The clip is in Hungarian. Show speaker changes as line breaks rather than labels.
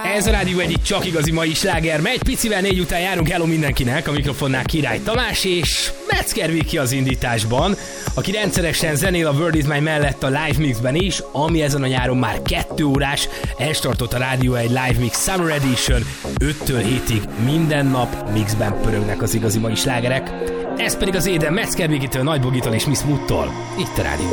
Ez a Rádió egyik csak igazi mai sláger. Megy picivel 4 után járunk, hello mindenkinek, a mikrofonnál Király Tamás és Metzger Viki az indításban, aki rendszeresen zenél a World Is Mine mellett a live mixben is, ami ezen a nyáron már 2 órás, elstartott a Rádió egy live mix Summer Edition, 5-től 7-ig minden nap mixben pörögnek az igazi mai slágerek. Ez pedig az Éden Metzger Vikitől, Nagy Bogitól és Miss Muttól, itt a Rádió